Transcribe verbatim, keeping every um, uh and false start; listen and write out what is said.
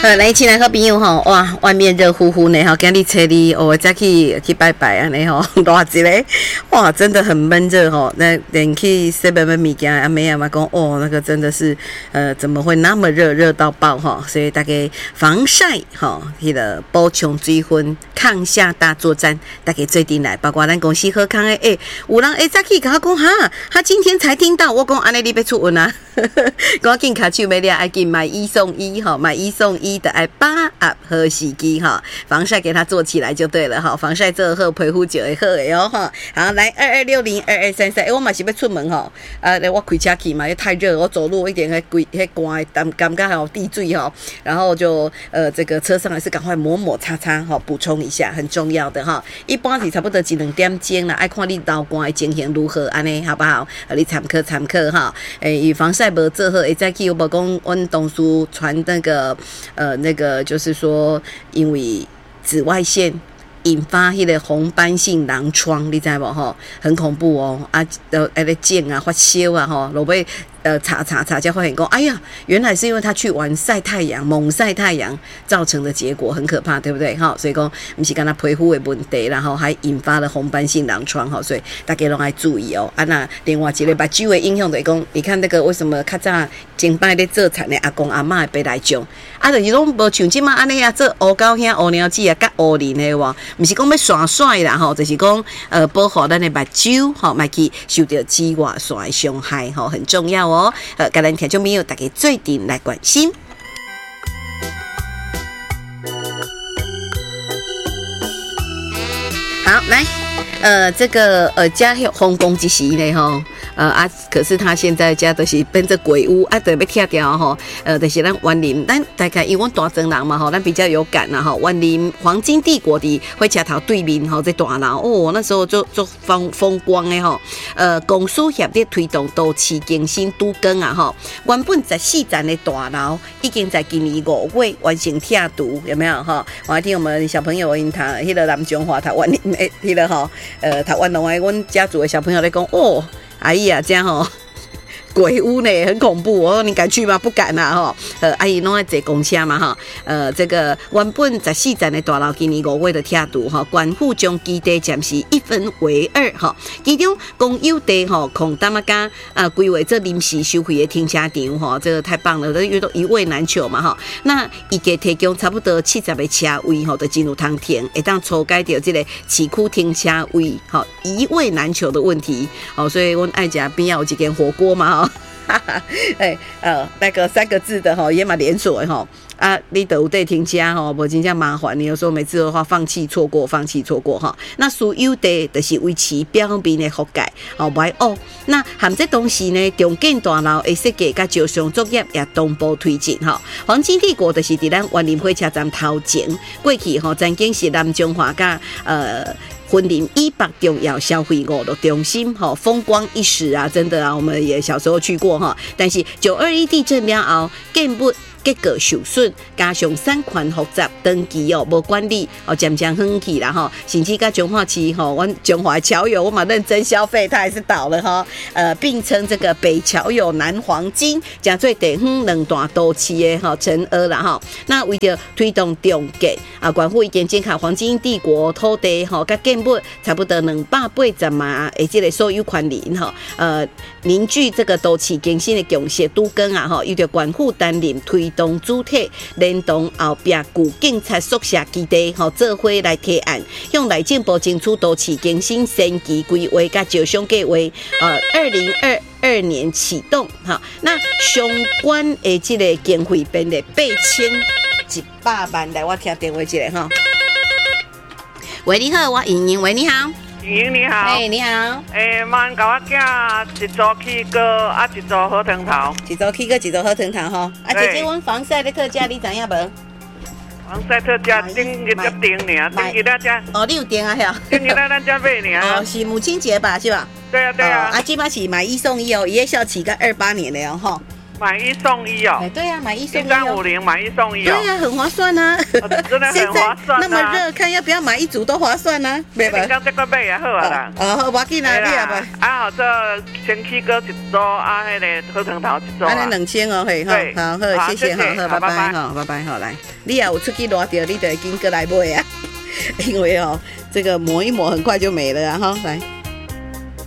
呃，来，亲爱好朋友吼，哇，外面热乎乎呢，吼，今日车里哦，再去去拜拜安尼吼，热一个，哇，真的很闷热吼。那连去 seven 买物件，阿妹阿妈讲，哦，那个真的是，呃，怎么会那么热，热到爆哈？所以大家防晒哈，迄个补充水分，抗夏大作战，大家做阵来，包括咱公司好康诶，诶，有人会早起甲我讲哈，他今天才听到，我讲安尼你要出运啊，赶紧卡手买了，爱紧买一送一哈，买一送一。的爱把握好时机哈，防晒给它做起来就对了哈，防晒做好，皮肤就会好的哦哈。好，来二二六零二二三三，哎，我嘛是要出门哈，啊，我开车去嘛，又太热，我走路一点还规还干，感感觉还有地水哈，然后就呃这个车上还是赶快抹抹擦擦哈，补充一下，很重要的哈。一般是差不多一两点钟啦，爱看你流汗的情形如何安尼好不好？你参考参考哈。诶，以防晒无做好，会再去有无讲阮同事传那个呃。呃，那个就是说，因为紫外线引发迄个红斑性狼疮，你知无吼？很恐怖哦！啊，呃，那个疹啊、发烧啊，吼，落尾呃查查查，才发现讲，哎呀，原来是因为他去玩晒太阳、猛晒太阳造成的结果，很可怕，对不对？哈，所以讲不是跟他皮肤的问题，然后还引发了红斑性狼疮，哈，所以大家拢要注意哦。啊，那另外一个目睭的影响就是讲，你看那个为什么较早前摆咧做菜的阿公阿嬷会白内障，啊，就是拢无像即马安尼啊，做乌狗兄、乌猫子啊、甲乌鳞的哇，不是讲要耍帅啦，吼，就是讲呃保护咱的目睭，吼，莫去受到紫外线的伤害，吼，很重要哦。呃，甲咱听众朋友大家做阵来关心。好，来，呃，这个呃，加皇宫一时呢，吼。呃啊，可是他现在家都是变成鬼屋啊，就要拆掉吼。呃，就是咱湾林，咱大概因为大庄人嘛吼，咱比较有感啦吼。湾林黄金帝国的火车头对面吼，在大楼哦，那时候就就风风光的吼。呃，公司协力推动都市更新都更啊吼。原本十四层的大楼已经在今年五月完成拆除，有没有哈？我听我们小朋友因读迄个南中华读湾林的迄个吼，呃，读湾龙的阮家族的小朋友在讲哦。阿姨啊，这样哦，鬼屋呢很恐怖哦，你敢去吗？不敢啊哈。呃，阿姨拢在坐公车嘛哈。呃，这个原本十四层的大楼今年五月的拆除哈，官府将基地暂时一分为二哈。其中公有地哈，空大嘛加呃规划这临时收费的停车场哈，这个太棒了，因为都一位难求嘛哈。那伊个提供差不多七十个车位哈，就进入通停，会当初改掉这个市区停车位哈，一位难求的问题哦，所以阮爱食边有一间火锅嘛哈。哎，呃，那个三个字的哈，也嘛连锁哈啊，你都有地停车哈，无真正麻烦。你有时候每次的话，放弃错过，放弃错过哈。那所有的就是维持表面的覆盖，哦，不爱哦。那含这东西呢，重建大楼的设计甲招商作业也同步推进哈。黄金帝国就是伫咱湾林火车站头前，过去哈曾经是南中华甲呃。婚林一百重要消费娱乐中心，哈，风光一时啊，真的啊，我们也小时候去过哈。但是九二一地震了后，建物结构受损，加上产权复杂，登记哦无管理哦，渐渐远去啦哈。甚至甲彰化市吼，阮彰华侨友我嘛认真消费，它还是倒了哈。呃，并称这个北侨友南黄金，加做地方两大都市的哈城额啦哈。那为了推动重建啊，官府已经检查黄金帝国土地吼，甲建物差不多两百八十万的这个所有权人哈。呃，凝聚这个都市更新的共识都更啊哈，由着官府担任推。动主体联动后壁旧警察宿舍基地，吼做伙来提案，向内政部争取都市更新先期规划甲招商计划，呃，二零二二年启动，哈。那相关的这个经费编列八千一百万，来我听电话一下哈。喂，你好，我莹莹，喂，你好。 莹莹你好， 哎、欸、你好， 哎、欸，慢甲我囝一组起锅，啊一组好汤头， 一组起锅，一组好汤头吼。啊，姐姐，阮防晒的特价你知影无？ 防晒特价顶日才订尔，顶日咱才。 哦，你有订啊？吓？ 顶日咱咱才买尔。 哦，是母亲节吧？是吧？ 对啊对啊。 哦、啊，即摆是买一送一哦，也效期到二八年了吼。 买一送一哦， 哎，对呀、啊，买一送一、哦， 一三五零买一送一哦， 对呀、啊，很划算啊， 哦、真的很划算、啊。 那么热，看要不要买一组都划算啊，对吧？ 你讲这个买也好啊啦， 哦，好，我给哪里啊？ 啊，好，这先起锅一组，啊，迄个好汤头一组啊， 安尼两千哦，嘿，好，好，好，谢谢，好，好，拜拜，好，拜拜，好，来。 你也有出去热掉，你就会紧过来买啊，因为哦，这个抹一抹很快就没了啊哈，来。